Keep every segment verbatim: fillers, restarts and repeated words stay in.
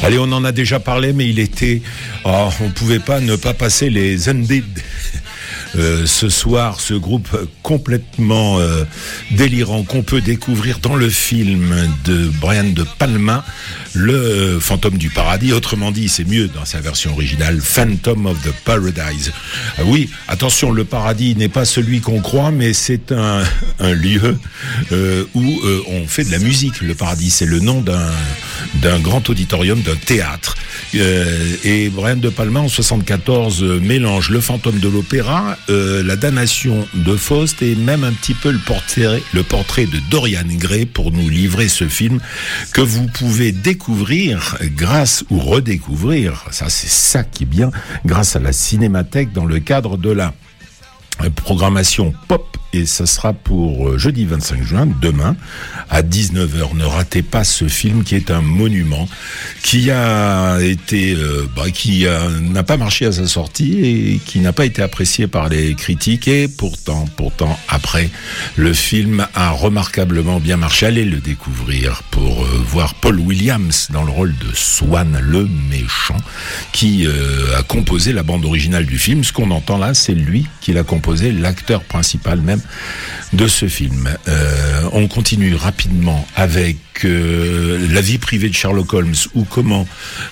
Allez, on en a déjà parlé, mais il était... Oh, on ne pouvait pas ne pas passer les Undead. Euh, ce soir, ce groupe complètement euh, délirant qu'on peut découvrir dans le film de Brian De Palma, le Fantôme du Paradis. Autrement dit, c'est mieux dans sa version originale, Phantom of the Paradise. Ah oui, attention, le paradis n'est pas celui qu'on croit, mais c'est un, un lieu euh, où euh, on fait de la musique. Le paradis, c'est le nom d'un, d'un grand auditorium, d'un théâtre. Euh, et Brian De Palma, en soixante-quatorze, euh, mélange le Fantôme de l'Opéra, euh, la Damnation de Faust et même un petit peu le portrait, le portrait de Dorian Gray pour nous livrer ce film que vous pouvez découvrir grâce ou redécouvrir, ça c'est ça qui est bien, grâce à la Cinémathèque dans le cadre de la programmation pop. Et ça sera pour jeudi vingt-cinq juin, demain, à dix-neuf heures. Ne ratez pas ce film qui est un monument, qui a été, euh, bah, qui a, n'a pas marché à sa sortie et qui n'a pas été apprécié par les critiques. Et pourtant, pourtant, après, le film a remarquablement bien marché. Allez le découvrir pour euh, voir Paul Williams dans le rôle de Swan, le méchant, qui euh, a composé la bande originale du film. Ce qu'on entend là, c'est lui qui l'a composé, l'acteur principal même de ce film. Euh, on continue rapidement avec euh, la vie privée de Sherlock Holmes, ou comment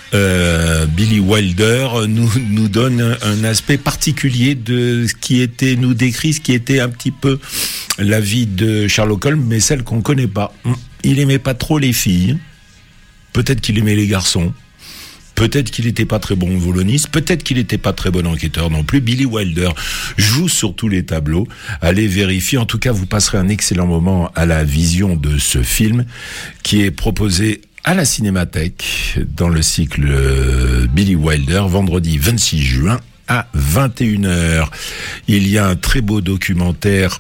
euh, Billy Wilder nous, nous donne un aspect particulier de ce qui était, nous décrit ce qui était un petit peu la vie de Sherlock Holmes, mais celle qu'on connaît pas. Il aimait pas trop les filles, peut-être qu'il aimait les garçons. Peut-être qu'il n'était pas très bon violoniste, peut-être qu'il n'était pas très bon enquêteur non plus. Billy Wilder joue sur tous les tableaux. Allez vérifier. En tout cas, vous passerez un excellent moment à la vision de ce film qui est proposé à la Cinémathèque dans le cycle Billy Wilder, vendredi vingt-six juin à vingt et une heures. Il y a un très beau documentaire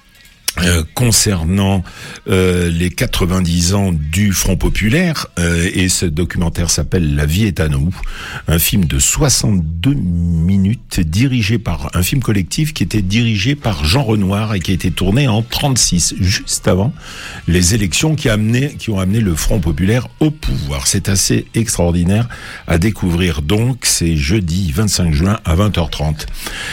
Euh, concernant euh, les quatre-vingt-dix ans du Front Populaire, euh, et ce documentaire s'appelle La vie est à nous, un film de soixante-deux minutes dirigé par un film collectif qui était dirigé par Jean Renoir et qui a été tourné en trente-six, juste avant les élections qui, a amené, qui ont amené le Front Populaire au pouvoir. C'est assez extraordinaire à découvrir, donc c'est jeudi vingt-cinq juin à vingt heures trente.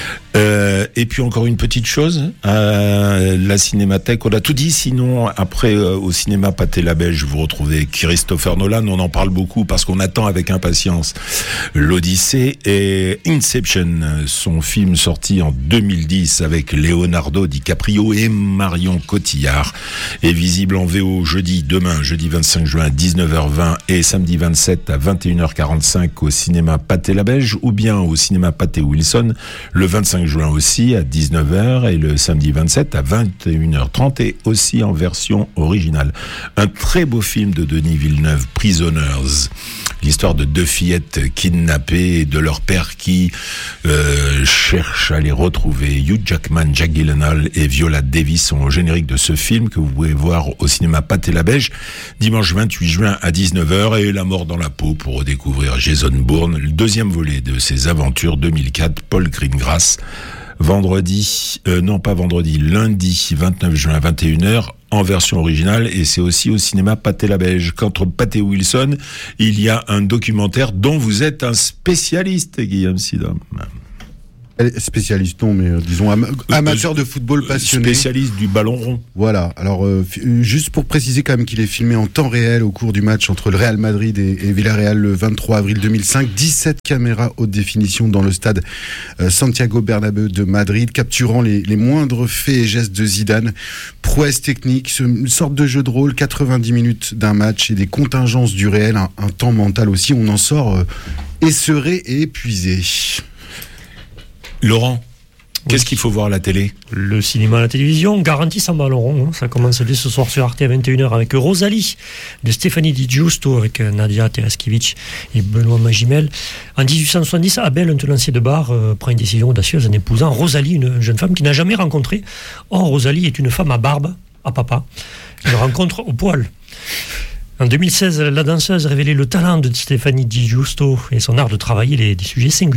Euh, et puis encore une petite chose, euh, la Cinémathèque, on a tout dit, sinon après euh, au cinéma Pathé Labège, vous retrouvez Christopher Nolan, on en parle beaucoup parce qu'on attend avec impatience l'Odyssée, et Inception, son film sorti en deux mille dix avec Leonardo DiCaprio et Marion Cotillard, est visible en V O jeudi, demain, jeudi vingt-cinq juin à dix-neuf heures vingt et samedi vingt-sept à vingt et une heures quarante-cinq au cinéma Pathé Labège, ou bien au cinéma Pathé Wilson le vingt-cinq juin aussi à dix-neuf heures et le samedi vingt-sept à vingt et une heures trente, et aussi en version originale. Un très beau film de Denis Villeneuve, Prisoners. L'histoire de deux fillettes kidnappées et de leur père qui euh, cherche à les retrouver. Hugh Jackman, Jack Gyllenhaal et Viola Davis sont au générique de ce film que vous pouvez voir au cinéma Pathé Labège dimanche vingt-huit juin à dix-neuf heures, et La mort dans la peau pour redécouvrir Jason Bourne, le deuxième volet de ses aventures deux mille quatre, Paul Greengrass. Vendredi, euh, non pas vendredi, lundi vingt-neuf juin à vingt et une heures en version originale, et c'est aussi au cinéma Pathé Labège. Contre Pathé Wilson, il y a un documentaire dont vous êtes un spécialiste, Guillaume Sidom. Spécialiste non, mais euh, disons am- amateur de football passionné. Spécialiste du ballon rond. Voilà, alors euh, f- juste pour préciser quand même qu'il est filmé en temps réel au cours du match entre le Real Madrid et, et Villarreal le vingt-trois avril deux mille cinq. dix-sept caméras haute définition dans le stade euh, Santiago Bernabéu de Madrid, capturant les, les moindres faits et gestes de Zidane. Prouesse technique, une sorte de jeu de rôle, quatre-vingt-dix minutes d'un match et des contingences du réel, un, un temps mental aussi. On en sort euh, esseuré et épuisé. Laurent, qu'est-ce qu'il faut voir à la télé ? Le cinéma à la télévision, garanti sans ballon rond. Hein. Ça commence dès ce soir sur Arte à vingt et une heures avec Rosalie de Stéphanie Di Giusto, avec Nadia Tereskiewicz et Benoît Magimel. En dix-huit cent soixante-dix, Abel, un tenancier de bar, euh, prend une décision audacieuse en épousant Rosalie, une jeune femme qu'il n'a jamais rencontrée. Or, Rosalie est une femme à barbe, à papa. Il rencontre au poil. En deux mille seize, la danseuse révélait le talent de Stéphanie Di Giusto et son art de travailler les, des sujets singuliers.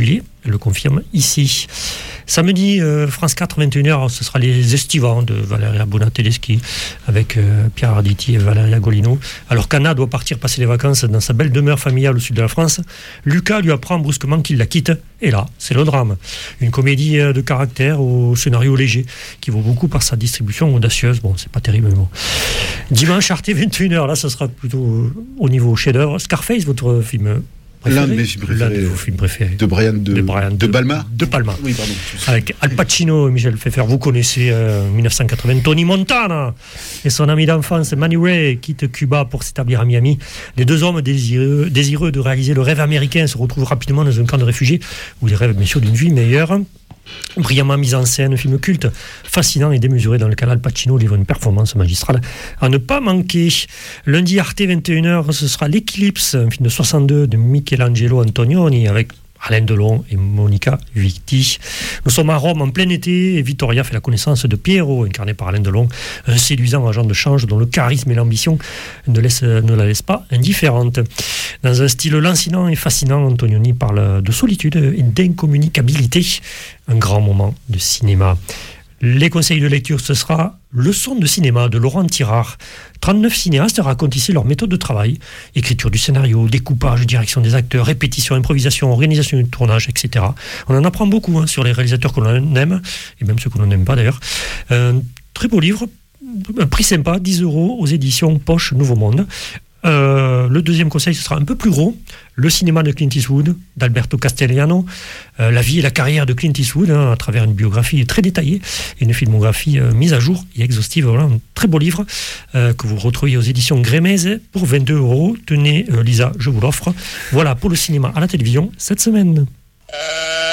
Elle le confirme ici. Samedi, euh, France quatre, vingt et une heures, ce sera Les Estivants de Valeria Bonateleschi avec euh, Pierre Arditi et Valeria Golino. Alors qu'Anna doit partir passer les vacances dans sa belle demeure familiale au sud de la France, Lucas lui apprend brusquement qu'il la quitte. Et là, c'est le drame. Une comédie de caractère au scénario léger qui vaut beaucoup par sa distribution audacieuse. Bon, c'est pas terrible, mais bon. Dimanche, Arte, vingt et une heures, là, ça sera plutôt au niveau chef-d'œuvre. Scarface, votre film préféré, l'un de mes films préférés, l'un de vos films préférés. De Brian de, de, Brian de, de Palma. De Palma. Oui, pardon. Avec Al Pacino et Michel Pfeiffer. Vous connaissez euh, mille neuf cent quatre-vingts, Tony Montana et son ami d'enfance Manny Ray quittent Cuba pour s'établir à Miami. Les deux hommes désireux, désireux de réaliser le rêve américain se retrouvent rapidement dans un camp de réfugiés où ils rêvent bien sûr d'une vie meilleure. Brillamment mis en scène, un film culte, fascinant et démesuré dans lequel Al Pacino livre une performance magistrale à ne pas manquer. Lundi, Arte, vingt et une heures, ce sera L'Éclipse, un film de soixante-deux de Michelangelo Antonioni avec Alain Delon et Monica Vitti. Nous sommes à Rome en plein été et Vittoria fait la connaissance de Piero, incarné par Alain Delon, un séduisant agent de change dont le charisme et l'ambition ne, laissent, ne la laissent pas indifférente. Dans un style lancinant et fascinant, Antonioni parle de solitude et d'incommunicabilité. Un grand moment de cinéma. Les conseils de lecture, ce sera Leçon de cinéma de Laurent Tirard. trente-neuf cinéastes racontent ici leur méthode de travail. Écriture du scénario, découpage, direction des acteurs, répétition, improvisation, organisation du tournage, et cetera. On en apprend beaucoup hein, sur les réalisateurs que l'on aime, et même ceux que l'on n'aime pas d'ailleurs. Un très beau livre, un prix sympa, dix euros aux éditions Poche Nouveau Monde. Euh, le deuxième conseil, ce sera un peu plus gros. Le cinéma de Clint Eastwood, d'Alberto Castellano. Euh, la vie et la carrière de Clint Eastwood, hein, à travers une biographie très détaillée et une filmographie euh, mise à jour et exhaustive. Voilà, un très beau livre euh, que vous retrouvez aux éditions Grémez pour vingt-deux euros. Tenez, euh, Lisa, je vous l'offre. Voilà pour le cinéma à la télévision cette semaine. Euh...